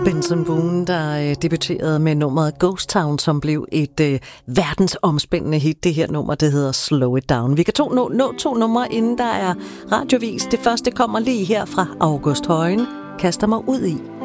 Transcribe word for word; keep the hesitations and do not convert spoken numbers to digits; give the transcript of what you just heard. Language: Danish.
Benson Boone, der øh, debuterede med nummeret Ghost Town, som blev et øh, verdensomspændende hit. Det her nummer, det hedder Slow It Down. Vi kan to, nå, nå to numre, inden der er radiovis. Det første kommer lige her fra August Højen, Kaster mig ud i.